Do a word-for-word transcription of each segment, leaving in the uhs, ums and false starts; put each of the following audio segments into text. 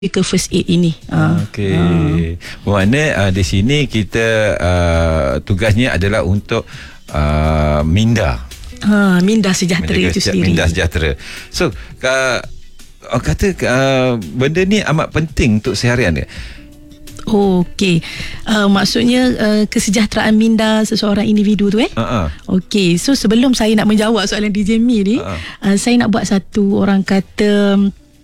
ke first aid ini. Uh, Okey. Uh. Bermakna uh, di sini kita uh, tugasnya adalah untuk uh, minda. Ha, minda sejahtera Menjaga itu sendiri. Minda sejahtera. So, uh, orang kata uh, benda ni amat penting untuk seharian ke? Oh, okey. Uh, maksudnya uh, kesejahteraan minda seseorang individu tu eh? Uh-uh. Okey. So sebelum saya nak menjawab soalan D J Mi ni, uh-uh. uh, saya nak buat satu orang kata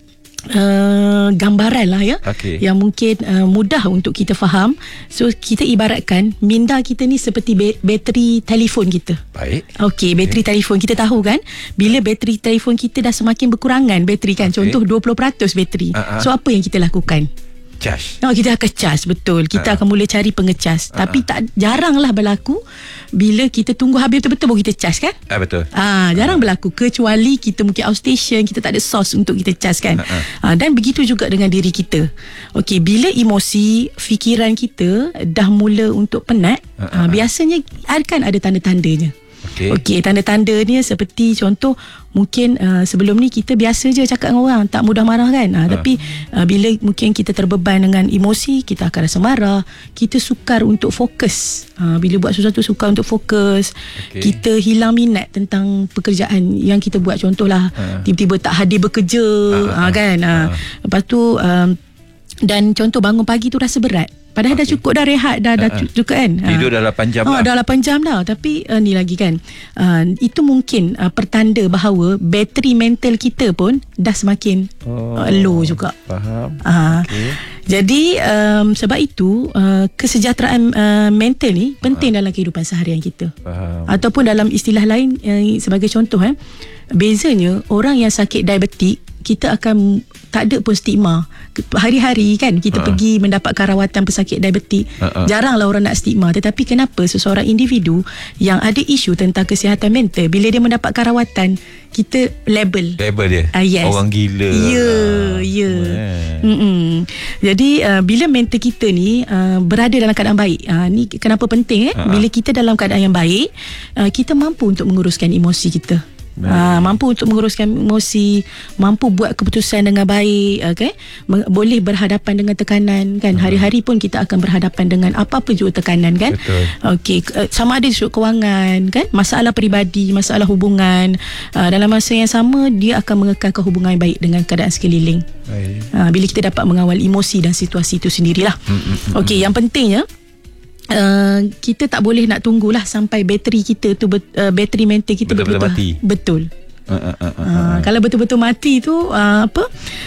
Uh, gambaran lah ya, okay. yang mungkin uh, mudah untuk kita faham. So kita ibaratkan minda kita ni seperti be- bateri telefon kita. Baik. Okey, bateri okay. telefon kita tahu kan, bila bateri telefon kita dah semakin berkurangan bateri kan, okay. contoh dua puluh peratus bateri. Uh-huh. So apa yang kita lakukan? Charge. Oh, kita akan charge, betul. Kita uh-huh. akan mula cari pengecas. Uh-huh. Tapi tak jaranglah berlaku bila kita tunggu habis betul-betul baru kita charge kan? Ah, betul. Ah, jarang uh-huh. berlaku kecuali kita mungkin outstation, kita tak ada source untuk kita charge kan. Uh-huh. Ah, dan begitu juga dengan diri kita. Okey, bila emosi, fikiran kita dah mula untuk penat, uh-huh. ah, biasanya akan ada tanda-tandanya. Okey, okay, tanda-tanda ni seperti contoh mungkin uh, sebelum ni kita biasa je cakap dengan orang, tak mudah marah kan. Uh, uh. Tapi uh, bila mungkin kita terbeban dengan emosi, kita akan rasa marah, kita sukar untuk fokus. Uh, bila buat sesuatu sukar untuk fokus, okay. kita hilang minat tentang pekerjaan yang kita buat. Contohlah uh. tiba-tiba tak hadir bekerja, uh, uh, uh, kan. Uh. Uh. Lepas tu um, dan contoh bangun pagi tu rasa berat. Padahal okay. dah cukup dah rehat dah, dah uh-huh. cukup kan. Tidur dah lapan jam oh, lah. Dah lapan jam dah. Tapi uh, ni lagi kan. Uh, itu mungkin uh, pertanda bahawa bateri mental kita pun dah semakin oh, uh, low juga. Faham. Uh, okay. Jadi um, sebab itu uh, kesejahteraan uh, mental ni penting uh. dalam kehidupan seharian kita. Faham. Ataupun dalam istilah lain uh, sebagai contoh eh, bezanya orang yang sakit diabetik, kita akan tak ada pun stigma. Hari-hari kan kita uh-uh. pergi mendapatkan rawatan pesakit diabetik. Uh-uh. Jaranglah orang nak stigma. Tetapi kenapa seseorang individu yang ada isu tentang kesihatan mental, bila dia mendapatkan rawatan, kita label. Label dia? Uh, yes. Orang gila. Ya, ya. Mm-mm. Jadi uh, bila mental kita ni uh, berada dalam keadaan baik, uh, ni kenapa penting eh? Uh-huh. Bila kita dalam keadaan yang baik, uh, kita mampu untuk menguruskan emosi kita. Ha, mampu untuk menguruskan emosi, mampu buat keputusan dengan baik, okay? Boleh berhadapan dengan tekanan kan. Hari-hari pun kita akan berhadapan dengan apa-apa juga tekanan kan. Okey, sama ada isu kewangan kan, masalah peribadi, masalah hubungan, uh, dalam masa yang sama dia akan mengekalkan hubungan yang baik dengan keadaan sekeliling. Ha, bila kita dapat mengawal emosi dan situasi itu sendirilah. Okey, yang pentingnya Uh, kita tak boleh nak tunggulah sampai bateri kita tu uh, bateri mental kita betul-betul, betul-betul mati. Betul. Uh, uh, uh, uh, uh. Uh, kalau betul-betul mati tu uh, apa?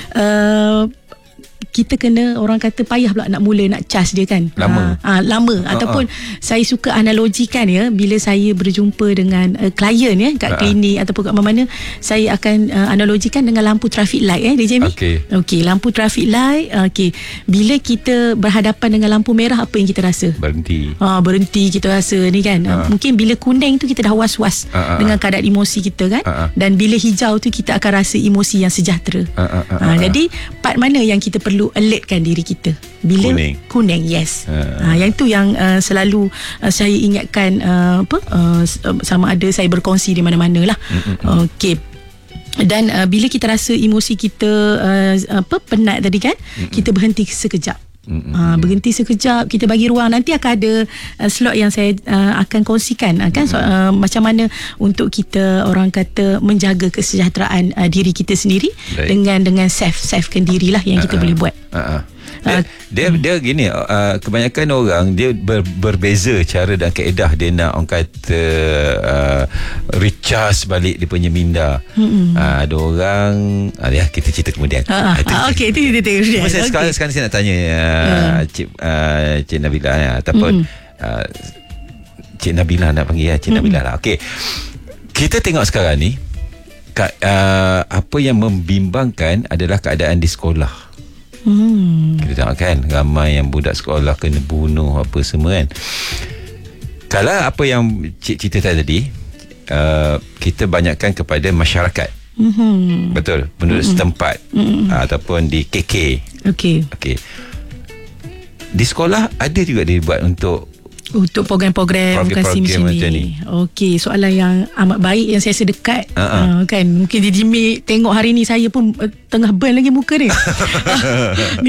Uh, kita kena orang kata payah pula nak mula nak charge dia kan. Lama. Ha, ha, lama. Uh, Ataupun uh. saya suka analogikan ya, bila saya berjumpa dengan uh, klien ya kat uh. klinik ataupun kat mana-mana, saya akan uh, analogikan dengan lampu traffic light eh D J Mi. Okey. Okey, lampu traffic light. Okey. Bila kita berhadapan dengan lampu merah, apa yang kita rasa? Berhenti. Ha, berhenti kita rasa ni kan. Uh. Mungkin bila kuning tu kita dah was-was uh, uh, dengan keadaan emosi kita kan. Uh, uh. Dan bila hijau tu kita akan rasa emosi yang sejahtera. Uh, uh, uh, ha, uh, jadi part mana yang kita perlu alertkan diri kita? Bila kuning, kuning yes. Uh. Ha, yang tu yang uh, selalu uh, saya ingatkan uh, apa uh, sama ada saya berkongsi di mana-mana lah. Uh, Okey. Dan uh, bila kita rasa emosi kita uh, apa penat tadi kan, Mm-mm. kita berhenti sekejap. Uh, berhenti sekejap, kita bagi ruang. Nanti akan ada uh, slot yang saya uh, akan kongsikan uh, kan, so, uh, macam mana untuk kita orang kata menjaga kesejahteraan uh, diri kita sendiri. Baik. dengan dengan safe safekan dirilah yang kita uh, boleh buat. Uh, Dia, dia, dia gini, uh, kebanyakan orang dia ber, berbeza cara dan kaedah dia nak orang kata uh, recharge balik dia punya minda. Uh, ada orang uh, ya, kita cerita kemudian. Uh, uh, uh, Okey, itu kita tengok. Saya sekarang, okay. sekarang saya nak tanya uh, uh. Cik, uh, Cik Nabila ya, ataupun uh, Cik Nabila nak panggil ya, Cik Mm-mm. Nabila lah. Okey. Kita tengok sekarang ni ka, uh, apa yang membimbangkan adalah keadaan di sekolah. Hmm. Kita tengok kan, ramai yang budak sekolah kena bunuh apa semua kan. Kalau apa yang cik cerita tadi, uh, kita banyakkan kepada masyarakat. Hmm. Betul, penduduk hmm. setempat hmm. uh, ataupun di K K. Okey. Okey. Di sekolah ada juga dibuat untuk untuk program-program kasih macam ni. ni. Okey, soalan yang amat baik yang saya rasa dekat uh-huh. uh, kan. Mungkin di Jimmy tengok hari ni saya pun uh, tengah burn lagi muka dia.